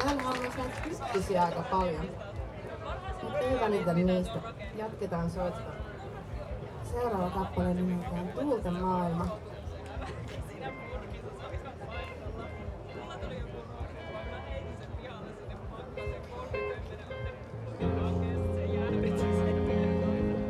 Hänellä on myös näitä ykkösiä aika paljon. Mutta ei välitä niistä. Jatketaan soittaa. Seuraava kappale nimeltään Tuulten maailma.